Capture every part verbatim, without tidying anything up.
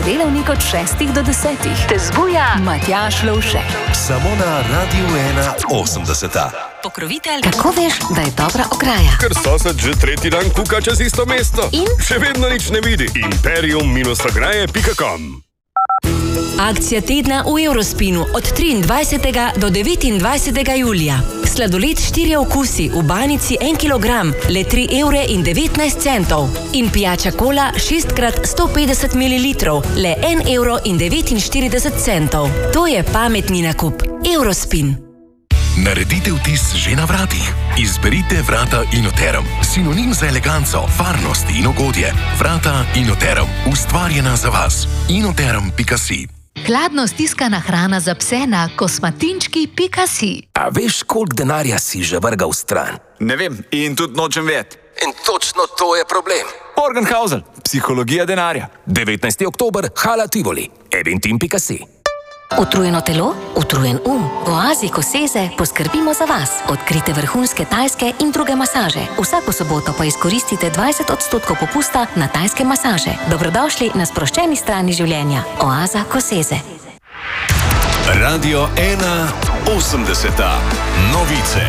delavnik od šestih do desetih te zbuja Matjaž Lovšek. Samo na Radiu ena osemdeseta. Pokrovitelj. Kako veš, da je dobra ograja? Ker sosed že tretji dan kuka čez isto mesto. In? Še vedno nič ne vidi. Imperium ograje pika com. Akcija tedna v Eurospinu od triindvajsetega do devetindvajsetega julija. Sladoled štirje okusi v banici en kilogram, le tri evre in devetnajst centov. In pijača kola šestkrat sto petdeset mililitrov, le en evro in devetinštirideset centov. To je pametni nakup. Eurospin. Naredite vtis že na vratih. Izberite vrata Inoterum. Sinonim za eleganco, varnost in ugodje. Vrata Inoterum. Ustvarjena za vas. inoterum pika si. Hladno stiskana hrana za pse na kosmatinčki pika si. A veš, koliko denarja si že vrgal stran? Ne vem, in tudi nočem vedeti. In točno to je problem. Morgenhausen, psihologija denarja. devetnajsti oktober, Hala Tivoli. eventim pika si. Utrujeno telo, utrujen um. V Oazi Koseze poskrbimo za vas. Odkrite vrhunske tajske in druge masaže. Vsako soboto pa izkoristite dvajset odstotkov popusta na tajske masaže. Dobrodošli na sproščeni strani življenja. Oaza Koseze. Radio ena osemdeseta. Novice.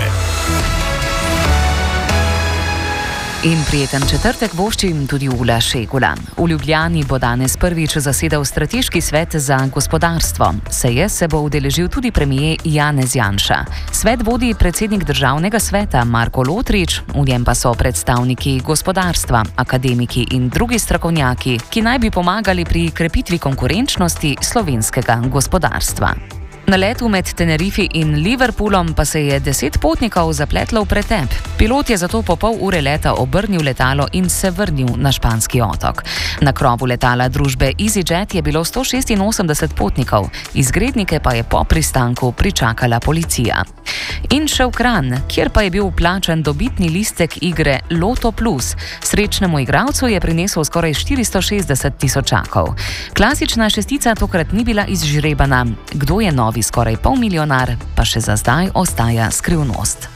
In prijeten četrtek voščim tudi Ula Šegula. V Ljubljani bo danes prvič zasedal strateški svet za gospodarstvo. Seje se bo udeležil tudi premier Janez Janša. Svet vodi predsednik državnega sveta Marko Lotrič, v njem pa so predstavniki gospodarstva, akademiki in drugi strokovnjaki, ki naj bi pomagali pri krepitvi konkurenčnosti slovenskega gospodarstva. Na letu med Tenerifi in Liverpoolom pa se je deset potnikov zapletlo v pretep. Pilot je zato po pol ure leta obrnil letalo in se vrnil na španski otok. Na krovu letala družbe EasyJet je bilo sto šestinosemdeset potnikov, izgrednike pa je po pristanku pričakala policija. In še v Kranj, kjer pa je bil plačan dobitni listek igre Loto Plus. Srečnemu igralcu je prinesel skoraj štiristo šestdeset tisočakov. Klasična šestica tokrat ni bila izžrebana. Kdo je novi skoraj pol milijonar, pa še za zdaj ostaja skrivnost.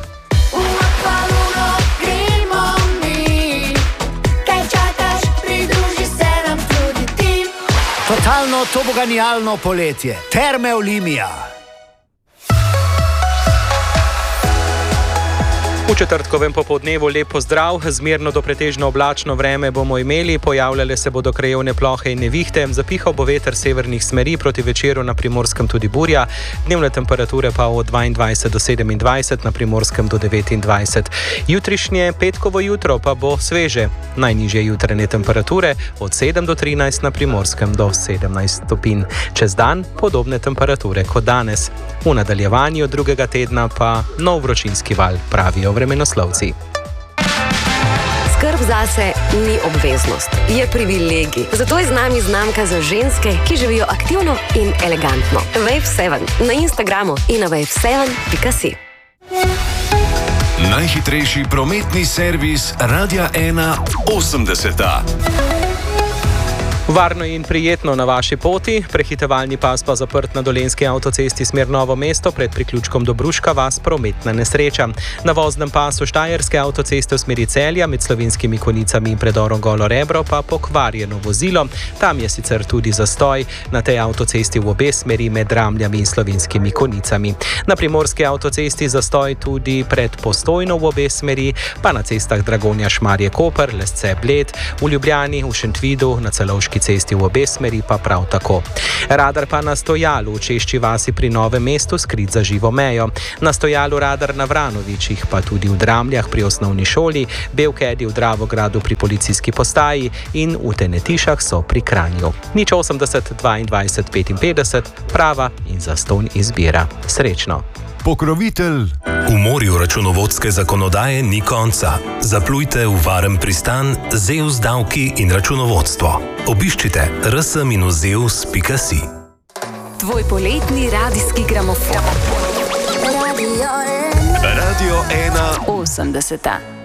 Totalno toboganijalno poletje. Terme Olimia. V četrtkovem popoldnevu lep pozdrav, zmerno do pretežno oblačno vreme bomo imeli, pojavljale se bodo krajevne plohe in nevihte, zapihal bo veter severnih smeri, proti večeru na Primorskem tudi burja, dnevne temperature pa od dvaindvajset do sedemindvajset, na Primorskem do devetindvajset. Jutrišnje petkovo jutro pa bo sveže, najnižje jutranje temperature od sedem do trinajst, na Primorskem do sedemnajst stopinj. Čez dan podobne temperature kot danes. V nadaljevanju drugega tedna pa nov vročinski val, pravijo vremenoslovci. Skrb zase ni obveznost, je privilegij. Zato je z nami znamka za ženske, ki živijo aktivno in elegantno. Wave sedem na Instagramu in na wave sedem pika si. Najhitrejši prometni servis Radia ena osemdeseta. Varno in prijetno na vaši poti, prehitevalni pas pa zaprt na Dolenjski avtocesti smer Novo mesto, pred priključkom do Bruška vas prometna nesreča. Na voznem pasu Štajerske avtoceste v smeri Celja med Slovenskimi Konicami in predorom Golo Rebro pa pokvarjeno vozilo. Tam je sicer tudi zastoj na tej avtocesti v obe smeri med Ramljami in Slovenskimi Konicami. Na Primorski avtocesti zastoj tudi pred Postojno v obe smeri, pa na cestah Dragonja Šmarje Koper, Lesce Bled, v Ljubljani, v Šentvidu, na Celovški cesti v obe smeri pa prav tako. Radar pa na Stojalu v Češči vasi pri Novem mestu, skrit za živo mejo. Na Stojalu radar na Vranovičih, pa tudi v Dramljah pri osnovni šoli, Belkedi v Dravogradu pri policijski postaji in v Tenetišah so pri Kranju. Nič osemdeset dvaindvajset petinpetdeset, prava in zastonj izbira. Srečno! Pokrovitelj. V morju računovodske zakonodaje ni konca. Zaplujte v varen pristan Zeus davki in računovodstvo. Obiščite r s minus zeus pika si. Tvoj poletni radijski gramofon. Radio ena osemdeseta.